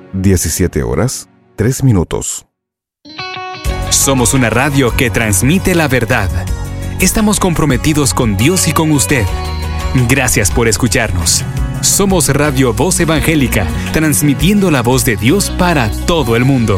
17:03. Somos una radio que transmite la verdad. Estamos comprometidos con Dios y con usted. Gracias por escucharnos. Somos Radio Voz Evangélica, transmitiendo la voz de Dios para todo el mundo.